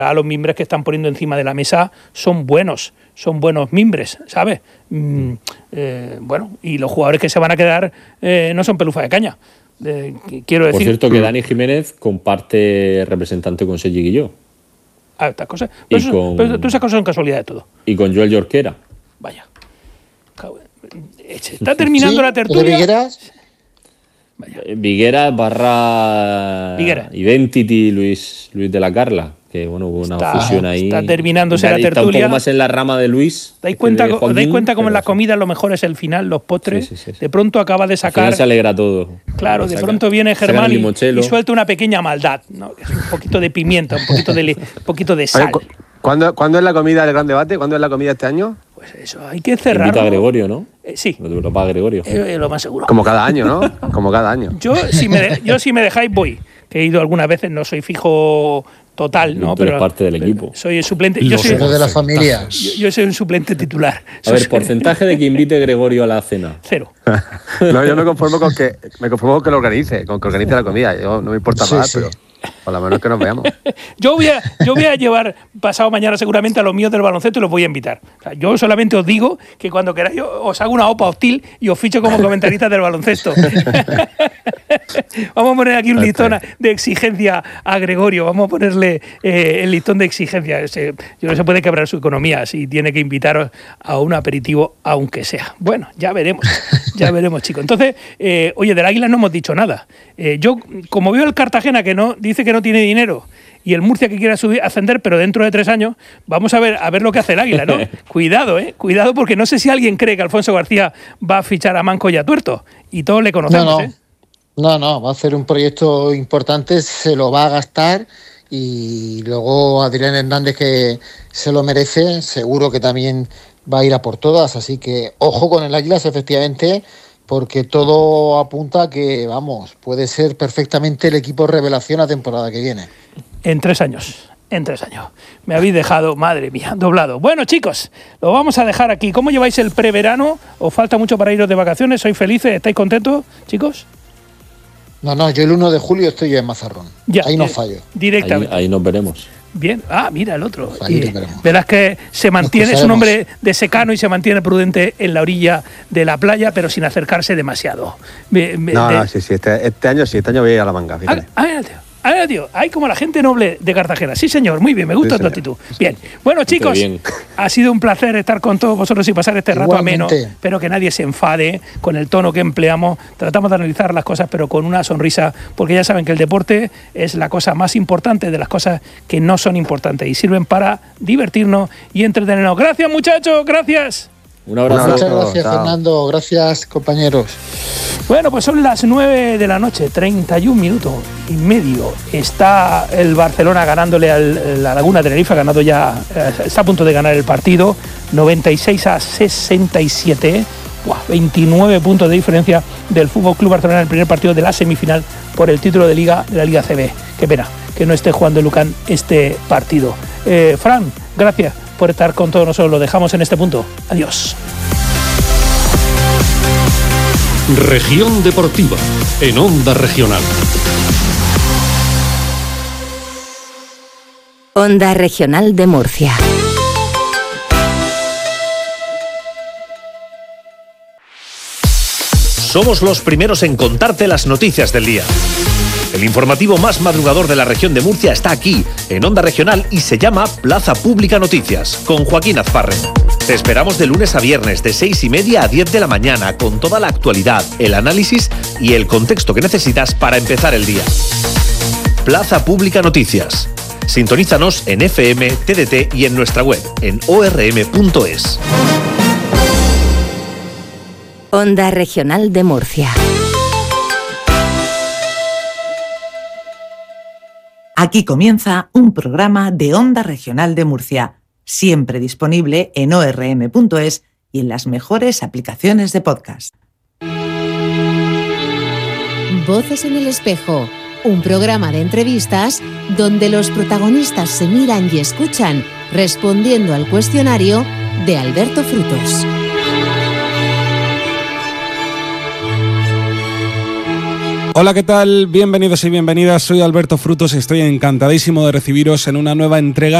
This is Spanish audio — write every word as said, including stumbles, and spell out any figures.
A los mimbres que están poniendo encima de la mesa son buenos, son buenos mimbres, ¿sabes? Mm, eh, bueno, y los jugadores que se van a quedar eh, no son pelufa de caña. Eh, quiero decir. Por cierto, que Dani Jiménez comparte representante con Sergi Guilló. Ah, estas cosas. Pero, eso, con, pero tú esas cosas son casualidad de todo. Y con Joel Jorquera. Vaya. Se está terminando ¿Sí? la tertulia. ¿De Vigueras? Vaya. Vigueras barra Viguera. Identity Luis, Luis de la Carla. Que bueno, hubo una está, fusión ahí. Está terminándose está, la tertulia. Está un poco más en la rama de Luis. ¿Dais cuenta, de Joaquín, ¿dais cuenta cómo en la sí. comida lo mejor es el final, los postres? Sí, sí, sí, sí. De pronto acaba de sacar. Al final se alegra todo. Claro, de saca, pronto viene Germán y, y suelta una pequeña maldad, ¿no? Un poquito de pimienta, un poquito de, un poquito de sal. Oye, ¿cuándo, ¿Cuándo es la comida del gran debate? ¿Cuándo es la comida este año? Pues eso, hay que cerrar. Invita a Gregorio, ¿no? Eh, sí. Lo paga Gregorio. Eh, lo más seguro. Como cada año, ¿no? Como cada año. Yo, si me, de, yo, si me dejáis, voy. Que he ido algunas veces, no soy fijo total, ¿no? Tú eres pero parte del equipo. Soy el suplente. Yo soy, de la familia. Yo, yo soy un suplente titular. A ver, porcentaje de que invite Gregorio a la cena. Cero. No, yo me conformo con que me conformo con que lo organice, con que organice la comida. Yo no me importa Sí, más, sí. pero por lo menos que nos veamos. Yo voy, a, yo voy a llevar pasado mañana seguramente a los míos del baloncesto y los voy a invitar. O sea, yo solamente os digo que cuando queráis os hago una opa hostil y os ficho como comentaristas del baloncesto. Vamos a poner aquí un listón de exigencia a Gregorio. Vamos a ponerle eh, el listón de exigencia. Se, no se puede quebrar su economía si tiene que invitaros a un aperitivo, aunque sea. Bueno, ya veremos. Ya veremos, chicos. Entonces, eh, oye, del Águila no hemos dicho nada. Eh, yo, como veo el Cartagena que no dice que no tiene dinero y el Murcia que quiere subir, ascender, pero dentro de tres años, vamos a ver a ver lo que hace el Águila, ¿no? Cuidado, ¿eh? Cuidado, porque no sé si alguien cree que Alfonso García va a fichar a Manco y a Tuerto. Y todos le conocemos, no, no. ¿eh? No, no, va a hacer un proyecto importante, se lo va a gastar y luego Adrián Hernández, que se lo merece, seguro que también va a ir a por todas. Así que ojo con el Águilas, efectivamente, porque todo apunta a que, vamos, puede ser perfectamente el equipo revelación la temporada que viene. En tres años. En tres años. Me habéis dejado, madre mía, doblado. Bueno, chicos, lo vamos a dejar aquí. ¿Cómo lleváis el preverano? ¿Os falta mucho para iros de vacaciones? ¿Sois felices? ¿Estáis contentos, chicos? No, no, yo el uno de julio estoy en Mazarrón. Ya, ahí no eh, fallo. Directamente. Ahí, ahí nos veremos. Bien. Ah, mira el otro. Ahí Y nos veremos. verás que se mantiene, es un hombre de secano y se mantiene prudente en la orilla de la playa, pero sin acercarse demasiado. Me, me, No, de... no, sí, sí, este, este año sí, este año voy a ir a la manga, fíjate. Ah, ah, tío. Ah, tío, hay como la gente noble de Cartagena. Sí, señor, muy bien, me gusta Sí, tu señor. actitud. Bien, bueno, chicos, bien. ha sido un placer estar con todos vosotros y pasar este rato ameno. Igualmente. Espero que nadie se enfade con el tono que empleamos. Tratamos de analizar las cosas, pero con una sonrisa, porque ya saben que el deporte es la cosa más importante de las cosas que no son importantes y sirven para divertirnos y entretenernos. Gracias, muchachos, gracias. Un abrazo. Un Muchas abrazo. gracias, Chao. Fernando. Gracias, compañeros. Bueno, pues son las nueve de la noche, treinta y un minutos y medio. Está el Barcelona ganándole a la Laguna Tenerife, ha ganado ya, está a punto de ganar el partido, noventa y seis a sesenta y siete. Buah, veintinueve puntos de diferencia del F C Barcelona en el primer partido de la semifinal por el título de Liga de la Liga C B. Qué pena que no esté jugando Lucan este partido. Eh, Fran, gracias por estar con todos nosotros. Lo dejamos en este punto. Adiós. Región Deportiva, en Onda Regional. Onda Regional de Murcia. Somos los primeros en contarte las noticias del día. El informativo más madrugador de la región de Murcia está aquí, en Onda Regional, y se llama Plaza Pública Noticias, con Joaquín Azparre. Te esperamos de lunes a viernes, de seis y media a diez de la mañana, con toda la actualidad, el análisis y el contexto que necesitas para empezar el día. Plaza Pública Noticias. Sintonízanos en F M, T D T y en nuestra web, en o r m punto es. Onda Regional de Murcia. Aquí comienza un programa de Onda Regional de Murcia, siempre disponible en o r m punto es y en las mejores aplicaciones de podcast. Voces en el espejo, un programa de entrevistas donde los protagonistas se miran y escuchan respondiendo al cuestionario de Alberto Frutos. Hola, ¿qué tal? Bienvenidos y bienvenidas. Soy Alberto Frutos y estoy encantadísimo de recibiros en una nueva entrega